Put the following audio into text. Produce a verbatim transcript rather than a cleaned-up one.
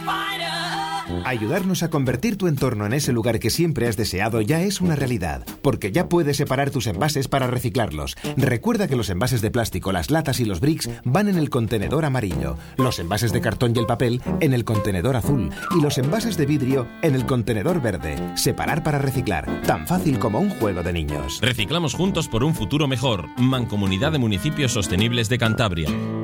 Ayudarnos a convertir tu entorno en ese lugar que siempre has deseado ya es una realidad, porque ya puedes separar tus envases para reciclarlos. Recuerda que los envases de plástico, las latas y los bricks van en el contenedor amarillo, los envases de cartón y el papel en el contenedor azul y los envases de vidrio en el contenedor verde. Separar para reciclar, tan fácil como un juego de niños. Reciclamos juntos por un futuro mejor. Mancomunidad de Municipios Sostenibles de Cantabria.